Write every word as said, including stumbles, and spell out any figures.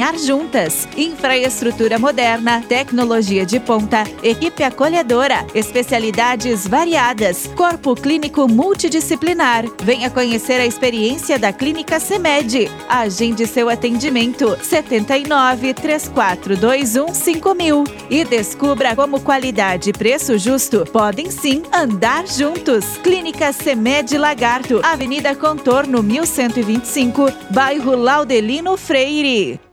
caminhar juntas. Infraestrutura moderna, tecnologia de ponta, equipe acolhedora, especialidades variadas, corpo clínico multidisciplinar. Venha conhecer a experiência da Clínica CEMED. Agende seu atendimento setenta e nove, três quatro dois um, cinco mil e descubra como qualidade e preço justo podem sim andar juntos. Clínica CEMED Lagarto, Avenida Contorno mil cento e vinte e cinco, bairro Laudelino Freire.